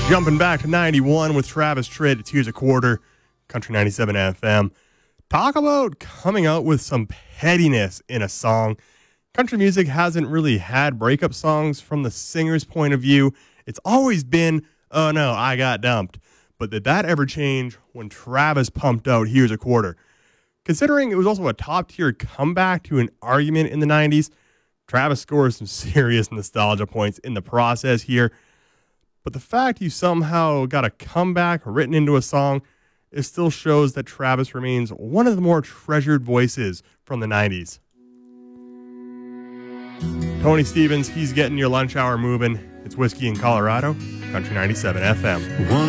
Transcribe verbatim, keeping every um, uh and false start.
Jumping back to ninety-one with Travis Tritt. It's Here's a Quarter, Country ninety-seven F M. Talk about coming out with some pettiness in a song. Country music hasn't really had breakup songs from the singer's point of view. It's always been, oh no, I got dumped. But did that ever change when Travis pumped out Here's a Quarter? Considering it was also a top-tier comeback to an argument in the nineties, Travis scores some serious nostalgia points in the process here. But the fact you somehow got a comeback written into a song, it still shows that Travis remains one of the more treasured voices from the nineties. Tony Stevens, he's getting your lunch hour moving. It's Whiskey in Colorado, Country ninety-seven F M.